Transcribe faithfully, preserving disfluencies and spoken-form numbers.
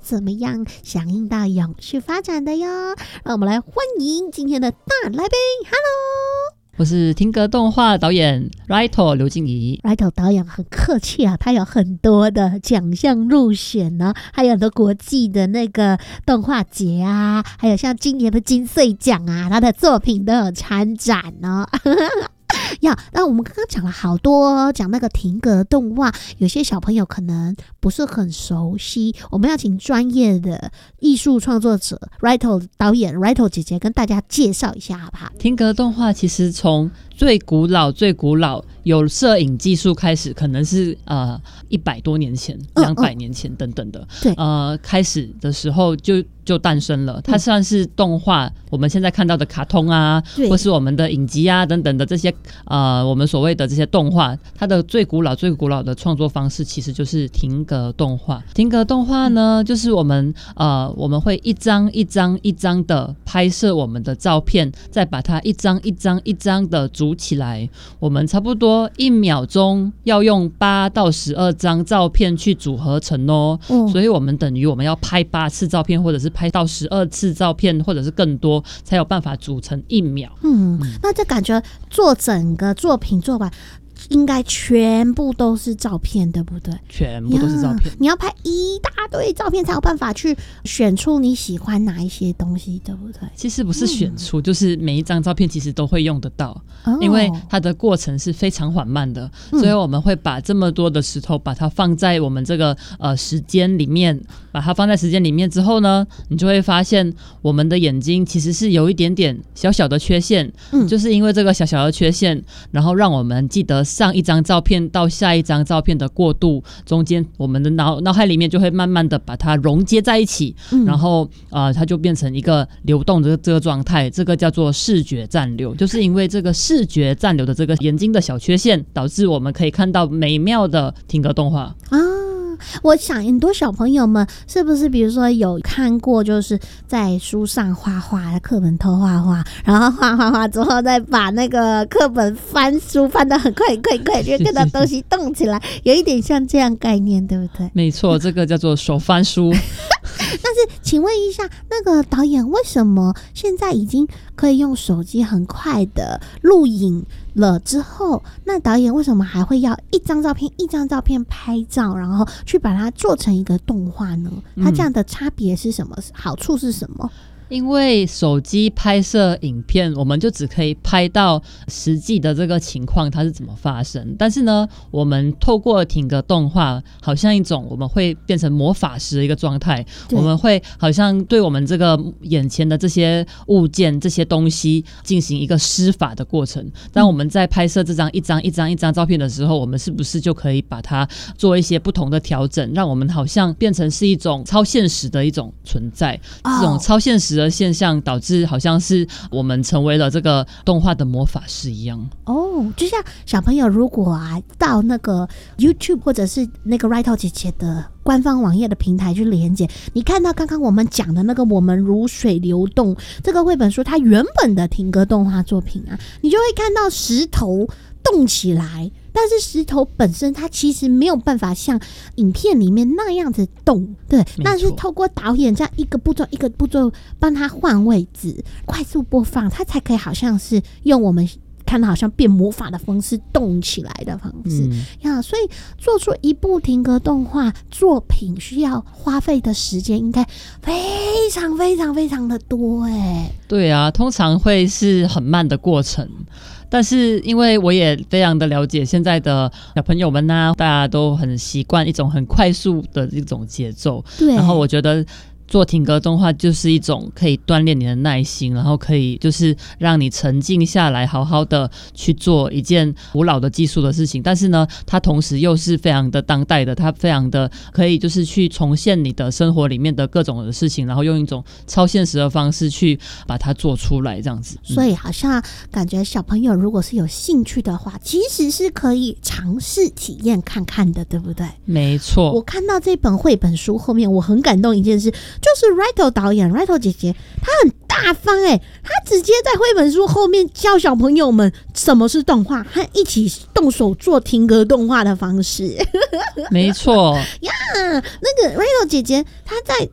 怎么样响应到永续发展的哟。让我们来欢迎今天的大来宾 ，Hello。 我是停格动画导演 Raito 刘静怡。 Raito 导演很客气啊，他有很多的奖项入选呢、啊，还有很多国际的那个动画节啊，还有像今年的金穗奖啊，他的作品都有参展呢、哦。呀，那我们刚刚讲了好多，讲那个停格动画，有些小朋友可能不是很熟悉，我们要请专业的艺术创作者 Raito 导演 Raito 姐姐跟大家介绍一下好不好？ 停格动画其实从最古老最古老有摄影技术开始，可能是呃一百多年前、两百年前等等的， 对， 呃开始的时候就就诞生了。它算是动画，我们现在看到的卡通啊，或是我们的影集啊等等的这些呃我们所谓的这些动画，它的最古老最古老的创作方式其实就是停格动画。停格动画呢，就是我们呃我们会一张一张一张的拍摄我们的照片，再把它一张一张一张的组起来。我们差不多一秒钟要用八到十二张照片去组合成哦，嗯、所以我们等于我们要拍八次照片，或者是拍到十二次照片，或者是更多，才有办法组成一秒。 嗯，嗯那这感觉做整个作品做完，应该全部都是照片，对不对？ 全部都是照片， 你要拍一大堆照片才有办法去选出你喜欢哪一些东西，对不对？ 其实不是选出，嗯、就是每一张照片其实都会用得到，哦、因为它的过程是非常缓慢的，嗯、所以我们会把这么多的石头把它放在我们这个呃时间里面，把它放在时间里面之后呢，你就会发现我们的眼睛其实是有一点点小小的缺陷，嗯、就是因为这个小小的缺陷，然后让我们记得上一张照片到下一张照片的过渡中间，我们的脑脑海里面就会慢慢的把它融接在一起，嗯、然后呃它就变成一个流动的这个状态，这个叫做视觉暂留。就是因为这个视觉暂留的这个眼睛的小缺陷，导致我们可以看到美妙的停格动画啊。我想很多小朋友们是不是比如说有看过，就是在书上画画，课本偷画画，然后画画画之后再把那个课本翻书翻得很快很快很快，就看到东西动起来，有一点像这样概念，对不对？ 没错，这个叫做手翻书。 但是请问一下，那个导演为什么现在已经可以用手机很快的录影了之后，那导演为什么还会要一张照片一张照片拍照，然后去把它做成一个动画呢？它这样的差别是什么？好处是什么？ 因为手机拍摄影片，我们就只可以拍到实际的这个情况它是怎么发生，但是呢，我们透过停格动画，好像一种我们会变成魔法师的一个状态，我们会好像对我们这个眼前的这些物件、这些东西进行一个施法的过程。当我们在拍摄这张一张一张一张照片的时候，我们是不是就可以把它做一些不同的调整，让我们好像变成是一种超现实的一种存在？这种超现实的现象导致好像是我们成为了这个动画的魔法师一样。 哦，就像小朋友如果啊到那个 YouTube 或者是那个 Raito 姐姐的官方网页的平台去连结，你看到刚刚我们讲的那个我们如水流动这个绘本书，它原本的停格动画作品啊，你就会看到石头动起来，但是石头本身它其实没有办法像影片里面那样子动，对，那是透过导演这样一个步骤一个步骤帮他换位置，快速播放，它才可以好像是用我们看到好像变魔法的方式动起来的方式、嗯、呀，所以做出一部停格动画作品需要花费的时间应该非常非常非常的多哎。 对啊，通常会是很慢的过程，但是因为我也非常的了解现在的小朋友们啊，大家都很习惯一种很快速的一种节奏，对，然后我觉得做停格动画就是一种可以锻炼你的耐心，然后可以就是让你沉静下来，好好的去做一件古老的技术的事情，但是呢它同时又是非常的当代的，它非常的可以就是去重现你的生活里面的各种的事情，然后用一种超现实的方式去把它做出来这样子、嗯、 所以好像感觉小朋友如果是有兴趣的话，其实是可以尝试体验看看的，对不对？ 没错， 我看到这本绘本书后面我很感动一件事，就是 Raito 导演 Raito 姐姐她很大方耶、欸、她直接在绘本书后面教小朋友们什么是动画，和一起动手做停格动画的方式。 没错呀，那个 Raito 姐姐她在